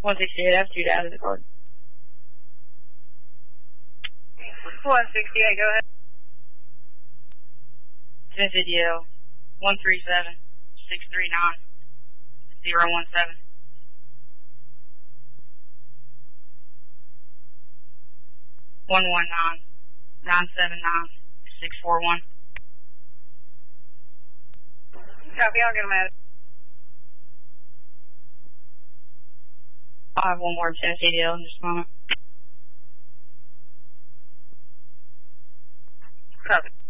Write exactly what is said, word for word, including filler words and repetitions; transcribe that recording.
one sixty-eight, I have two data to the card. one sixty-eight, go ahead. ten fifty L, one three seven, six three nine, zero one seven. one one nine, nine seven nine, six four one. Copy, I'll get them at it. I'll have one more ten fifty L in just a moment. Copy.